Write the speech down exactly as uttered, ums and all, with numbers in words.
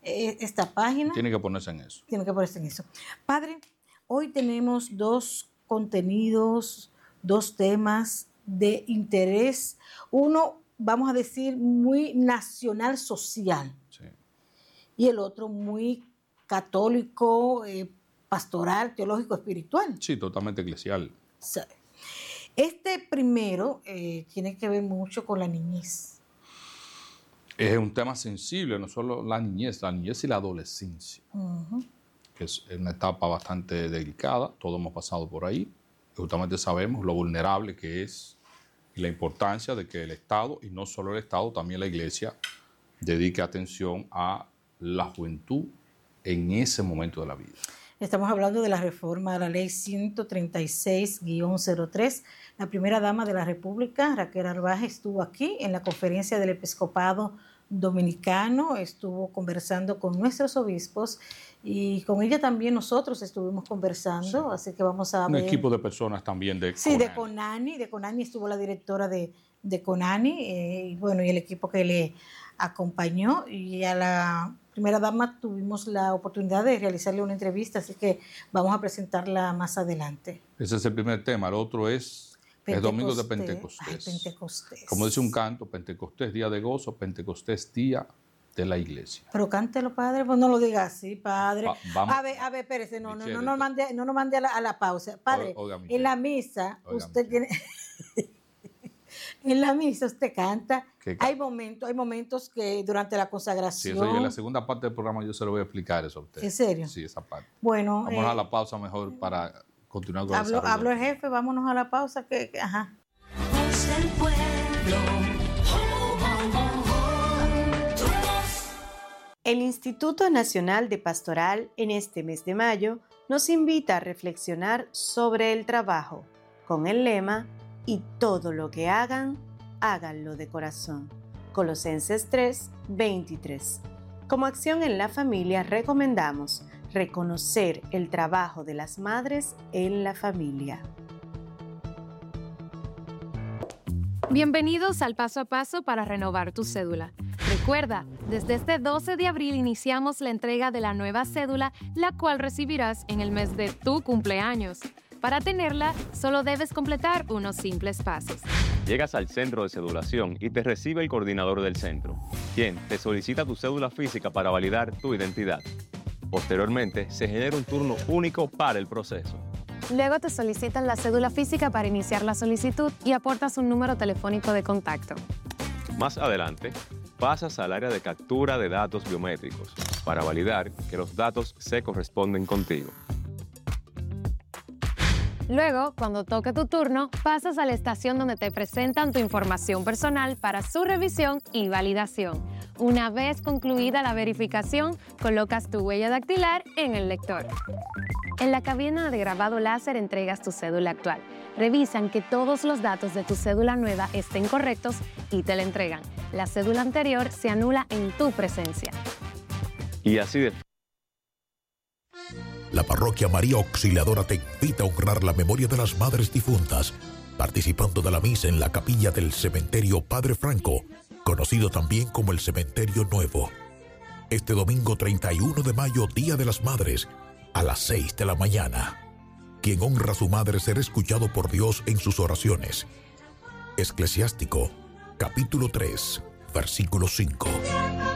eh, esta página. Tiene que ponerse en eso. Tiene que ponerse en eso. Padre, hoy tenemos dos contenidos, dos temas de interés. Uno, vamos a decir, muy nacional social. Sí. Y el otro muy católico, eh, pastoral, teológico, espiritual. Sí, totalmente eclesial. Sí. Este primero eh, tiene que ver mucho con la niñez. Es un tema sensible, no solo la niñez, la niñez y la adolescencia, Uh-huh. que es una etapa bastante delicada, todos hemos pasado por ahí, justamente sabemos lo vulnerable que es y la importancia de que el Estado, y no solo el Estado, también la Iglesia, dedique atención a la juventud en ese momento de la vida. Estamos hablando de la reforma a la ley ciento treinta y seis guión cero tres. La primera dama de la República, Raquel Arbaje, estuvo aquí en la conferencia del Episcopado Dominicano, estuvo conversando con nuestros obispos y con ella también nosotros estuvimos conversando, sí. Así que vamos a Un ver. Un equipo de personas también de Sí, Conani. de Conani, de Conani estuvo la directora de, de Conani, eh, y bueno, y el equipo que le acompañó, y a la primera dama tuvimos la oportunidad de realizarle una entrevista, así que vamos a presentarla más adelante. Ese es el primer tema. El otro es el domingo de Pentecostés. Ay, Pentecostés. Como dice un canto, Pentecostés, día de gozo, Pentecostés, día de la iglesia. Pero cántelo, padre, pues no lo diga así, padre. Va, vamos. A ver, a ver, espérese, no, Michelle, no, no, no, mande, no nos mande a la, a la pausa. Padre, oiga, en la misa, oiga, usted Michelle. tiene... En la misa usted canta. canta? Hay momentos, hay momentos que durante la consagración. Sí, eso, y en la segunda parte del programa yo se lo voy a explicar eso a usted. ¿En serio? Sí, esa parte. Bueno. Vamos eh, a la pausa mejor para continuar con hablo, hablo el jefe, vámonos a la pausa. Que, que, ajá. Es el pueblo. El Instituto Nacional de Pastoral en este mes de mayo nos invita a reflexionar sobre el trabajo con el lema y todo lo que hagan, háganlo de corazón. Colosenses tres, veintitrés. Como acción en la familia recomendamos reconocer el trabajo de las madres en la familia. Bienvenidos al Paso a Paso para renovar tu cédula. Recuerda, desde este doce de abril iniciamos la entrega de la nueva cédula, la cual recibirás en el mes de tu cumpleaños. Para tenerla, solo debes completar unos simples pasos. Llegas al centro de cedulación y te recibe el coordinador del centro, quien te solicita tu cédula física para validar tu identidad. Posteriormente, se genera un turno único para el proceso. Luego te solicitan la cédula física para iniciar la solicitud y aportas un número telefónico de contacto. Más adelante, pasas al área de captura de datos biométricos para validar que los datos se corresponden contigo. Luego, cuando toque tu turno, pasas a la estación donde te presentan tu información personal para su revisión y validación. Una vez concluida la verificación, colocas tu huella dactilar en el lector. En la cabina de grabado láser entregas tu cédula actual. Revisan que todos los datos de tu cédula nueva estén correctos y te la entregan. La cédula anterior se anula en tu presencia. Y así de... La Parroquia María Auxiliadora te invita a honrar la memoria de las madres difuntas, participando de la misa en la capilla del Cementerio Padre Franco, conocido también como el Cementerio Nuevo. Este domingo treinta y uno de mayo, Día de las Madres, a las seis de la mañana. Quien honra a su madre será escuchado por Dios en sus oraciones. Eclesiástico, capítulo tres, versículo cinco.